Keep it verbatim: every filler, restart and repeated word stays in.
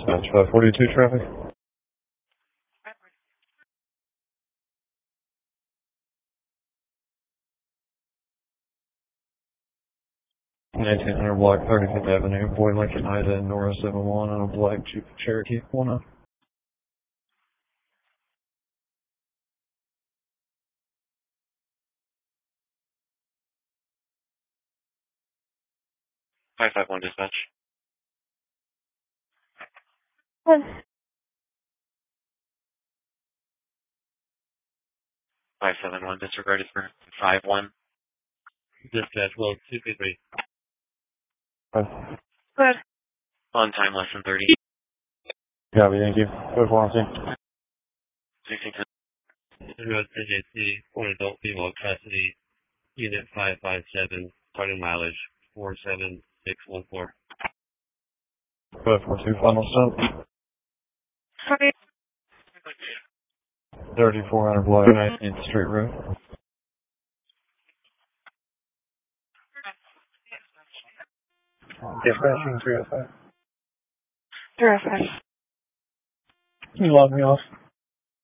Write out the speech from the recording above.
dispatch. five forty-two traffic. nineteen hundred block thirty-fifth Avenue, Boy Lincoln Ida and Nora seven one on a black Jeep Cherokee one oh. five five one dispatch. five seven one disregarded for five one. Dispatch, well, two two three. Good. On time, less than thirty. Copy, thank you. Go for one, sixteen ten. Road C J C, for adult female custody, unit five five seven, starting mileage four seven six one four. five four two, final stop. thirty-four hundred block nineteenth Street Road. Dispatching three oh five. three oh five. Can you log me off?